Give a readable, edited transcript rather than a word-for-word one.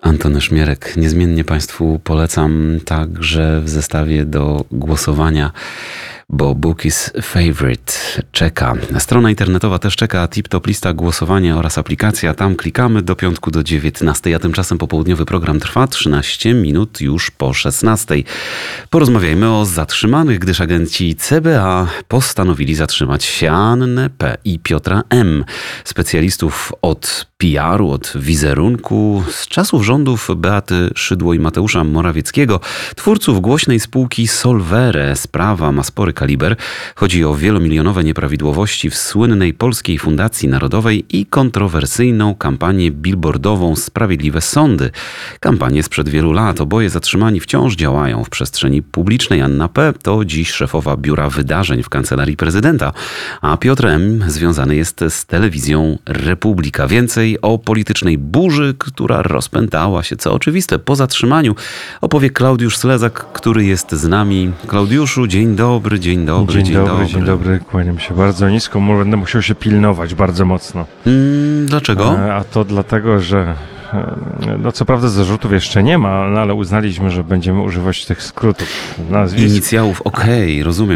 Anton Szmierek. Niezmiennie Państwu polecam także w zestawie do głosowania, bo Bookies Favorite czeka. Strona internetowa też czeka, tip-top lista głosowania oraz aplikacja. Tam klikamy do piątku do 19, a tymczasem popołudniowy program trwa 13 minut już po 16. Porozmawiajmy o zatrzymanych, gdyż agenci CBA postanowili zatrzymać Annę P. i Piotra M., specjalistów od PR-u, od wizerunku, z czasów rządów Beaty Szydło i Mateusza Morawieckiego, twórców głośnej spółki Solvere. Sprawa ma spory kaliber. Chodzi o wielomilionowe nieprawidłowości w słynnej Polskiej Fundacji Narodowej i kontrowersyjną kampanię billboardową Sprawiedliwe Sądy. Kampanię sprzed wielu lat. Oboje zatrzymani wciąż działają w przestrzeni publicznej. Anna P. to dziś szefowa Biura Wydarzeń w Kancelarii Prezydenta, a Piotr M. związany jest z telewizją Republika. Więcej o politycznej burzy, która rozpętała się, co oczywiste, po zatrzymaniu, opowie Klaudiusz Slezak, który jest z nami. Klaudiuszu, dzień dobry, dzień dobry. Dzień dobry, kłaniam się bardzo nisko, będę musiał się pilnować bardzo mocno. Dlaczego? A to dlatego, że co prawda zarzutów jeszcze nie ma, ale uznaliśmy, że będziemy używać tych skrótów nazwisk. Inicjałów, okej, rozumiem.